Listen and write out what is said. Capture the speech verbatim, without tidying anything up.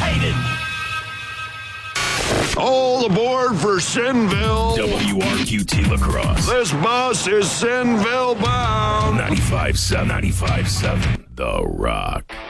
activated. All aboard for Sinville. W R Q T Lacrosse. This bus is Sinville bound. ninety-five seven, ninety-five seven, The Rock.